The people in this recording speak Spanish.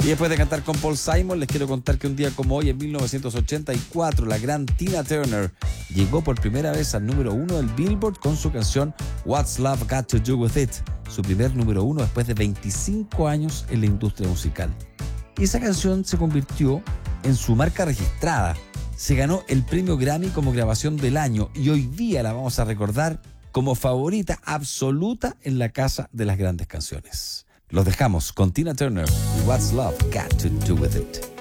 después de cantar con Paul Simon, les quiero contar que un día como hoy, en 1984, la gran Tina Turner llegó por primera vez al número 1 del Billboard con su canción What's Love Got to Do With It, su primer número 1 después de 25 años en la industria musical. Y esa canción se convirtió en su marca registrada. Se ganó el premio Grammy como grabación del año y hoy día la vamos a recordar como favorita absoluta en la casa de las grandes canciones. Los dejamos con Tina Turner y What's Love Got to Do With It.